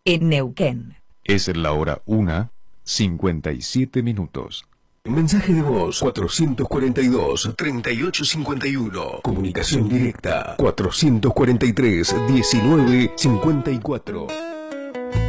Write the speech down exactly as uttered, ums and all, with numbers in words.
en Neuquén. Es la hora una, cincuenta y siete minutos. Mensaje de voz cuatrocientos cuarenta y dos, treinta y ocho cincuenta y uno. Comunicación directa cuatrocientos cuarenta y tres, diecinueve cincuenta y cuatro.